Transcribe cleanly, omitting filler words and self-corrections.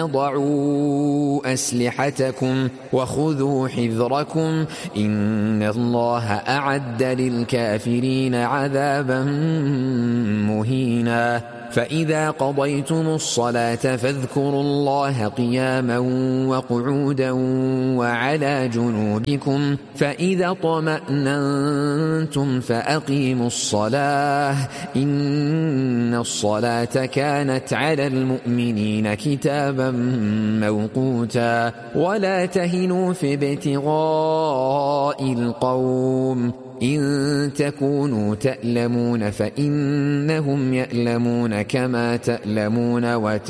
ضعوا أسلحتكم وخذوا حذركم إن الله أعد للكافرين عذابا مهينا فإذا قضيتم الصلاة فاذكروا الله قياما وقعودا وعلى جنوبكم فإذا طمأننتم فأقيموا الصلاة إن الصلاة كانت على المؤمنين كتابا موقوتا ولا تهنوا في ابتغاء القوم إن تكونوا تألمون فإنهم يألمون كما تألمون